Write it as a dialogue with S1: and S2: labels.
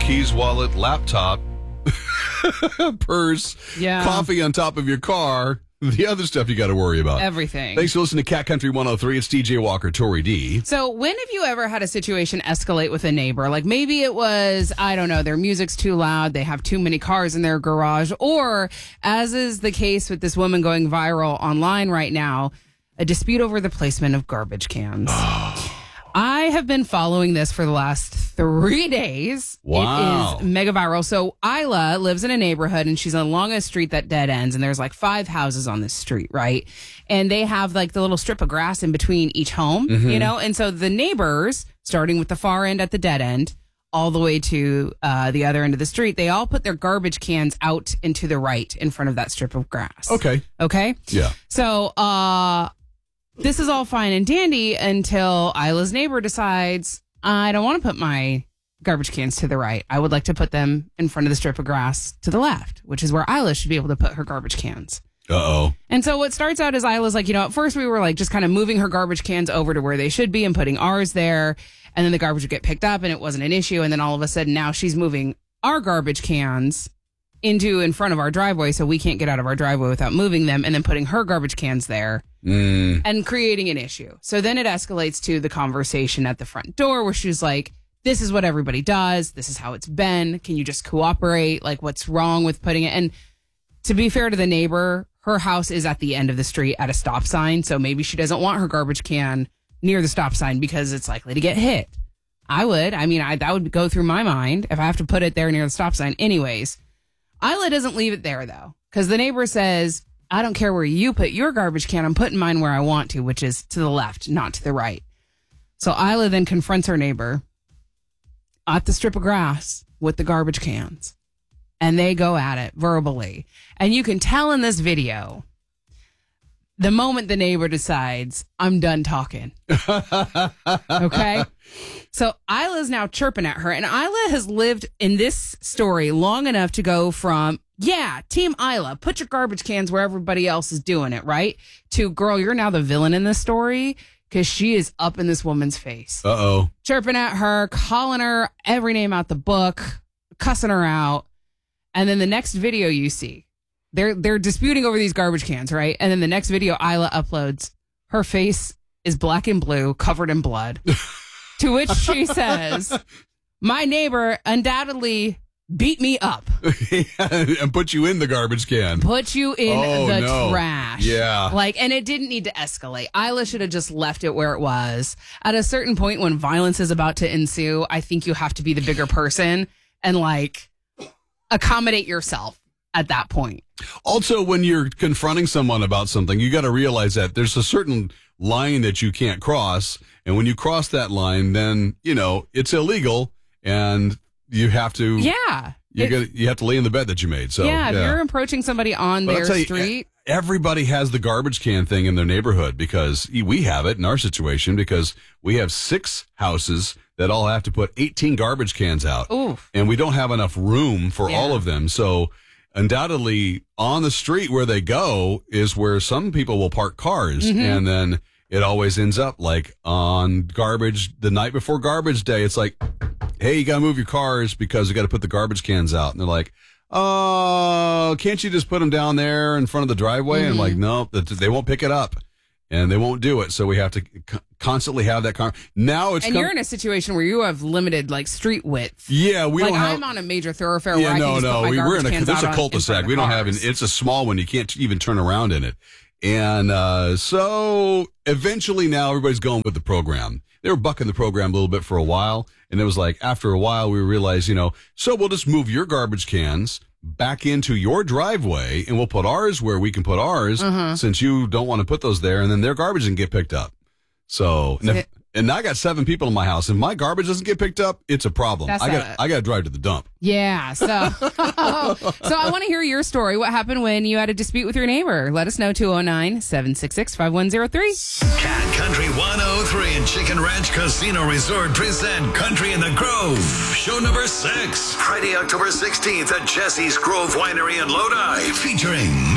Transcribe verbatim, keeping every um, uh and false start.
S1: keys, wallet, laptop, purse,
S2: yeah.
S1: coffee on top of your car, the other stuff you got to worry about.
S2: Everything.
S1: Thanks for listening to Cat Country one oh three. It's D J Walker, Tori D.
S2: So when have you ever had a situation escalate with a neighbor? Like maybe it was, I don't know, their music's too loud, they have too many cars in their garage, or as is the case with this woman going viral online right now, a dispute over the placement of garbage cans. I have been following this for the last three days.
S1: Wow.
S2: It is mega viral. So Isla lives in a neighborhood and she's along a street that dead ends, and there's like five houses on this street, right? And they have like the little strip of grass in between each home, mm-hmm. you know? And so the neighbors, starting with the far end at the dead end, all the way to uh, the other end of the street, they all put their garbage cans out and to the right in front of that strip of grass.
S1: Okay.
S2: Okay?
S1: Yeah.
S2: So, uh... this is all fine and dandy until Isla's neighbor decides, I don't want to put my garbage cans to the right. I would like to put them in front of the strip of grass to the left, which is where Isla should be able to put her garbage cans.
S1: Uh-oh.
S2: And so what starts out is Isla's like, you know, at first we were like just kind of moving her garbage cans over to where they should be and putting ours there. And then the garbage would get picked up and it wasn't an issue. And then all of a sudden now she's moving our garbage cans into in front of our driveway so we can't get out of our driveway without moving them, and then putting her garbage cans there mm. and creating an issue. So then it escalates to the conversation at the front door where she's like, this is what everybody does. This is how it's been. Can you just cooperate? Like, what's wrong with putting it? And to be fair to the neighbor, her house is at the end of the street at a stop sign. So maybe she doesn't want her garbage can near the stop sign because it's likely to get hit. I would. I mean, I, that would go through my mind if I have to put it there near the stop sign anyways. Isla doesn't leave it there, though, because the neighbor says, I don't care where you put your garbage can. I'm putting mine where I want to, which is to the left, not to the right. So Isla then confronts her neighbor at the strip of grass with the garbage cans, and they go at it verbally. And you can tell in this video, the moment the neighbor decides, I'm done talking. Okay? So Isla's now chirping at her, and Isla has lived in this story long enough to go from, yeah, Team Isla, put your garbage cans where everybody else is doing it, right? To, girl, you're now the villain in this story, because she is up in this woman's face.
S1: Uh-oh.
S2: Chirping at her, calling her every name out the book, cussing her out. And then the next video you see, they're they're disputing over these garbage cans, right? And then the next video Isla uploads, her face is black and blue, covered in blood. To which she says, my neighbor undoubtedly beat me up.
S1: And put you in the garbage can.
S2: Put you in
S1: oh,
S2: the
S1: no.
S2: trash.
S1: Yeah.
S2: Like, and it didn't need to escalate. Isla should have just left it where it was. At a certain point when violence is about to ensue, I think you have to be the bigger person and like accommodate yourself at that point.
S1: Also, when you're confronting someone about something, you got to realize that there's a certain line that you can't cross. And when you cross that line, then, you know, it's illegal and you have to.
S2: Yeah.
S1: You got you have to lay in the bed that you made. So
S2: yeah, if
S1: yeah.
S2: you're approaching somebody on
S1: but
S2: their
S1: you,
S2: street.
S1: Everybody has the garbage can thing in their neighborhood because we have it in our situation because we have six houses that all have to put eighteen garbage cans out.
S2: Oof.
S1: And we don't have enough room for
S2: yeah.
S1: all of them. So undoubtedly on the street where they go is where some people will park cars. Mm-hmm. And then it always ends up like on garbage, the night before garbage day, it's like, hey, you got to move your cars because you got to put the garbage cans out. And they're like, oh, can't you just put them down there in front of the driveway? Mm-hmm. And I'm like, no, they won't pick it up. And they won't do it, so we have to c- constantly have that. Con- now it's
S2: and com- you're in a situation where you have limited like street width.
S1: Yeah, we
S2: like
S1: don't have.
S2: I'm on a major thoroughfare.
S1: Yeah,
S2: where
S1: no,
S2: I can just
S1: no,
S2: put my
S1: we, we're in a.
S2: cans
S1: There's a
S2: out
S1: cul-de-sac. We don't have. An, it's a small one. You can't even turn around in it. And uh, so eventually, now everybody's going with the program. They were bucking the program a little bit for a while, and it was like after a while we realized, you know, so we'll just move your garbage cans back into your driveway and we'll put ours where we can put ours uh-huh. since you don't want to put those there, and then their garbage can get picked up. So, and, if, and I got seven people in my house. If my garbage doesn't get picked up, it's a problem.
S2: That's
S1: I got
S2: a,
S1: I got to drive to the dump.
S2: Yeah. So, so I want to hear your story. What happened when you had a dispute with your neighbor? Let us know, two oh nine, seven six six, five one oh three.
S3: Cat Country one oh three and Chicken Ranch Casino Resort present Country in the Grove. Show number six. Friday, October sixteenth at Jesse's Grove Winery in Lodi. Featuring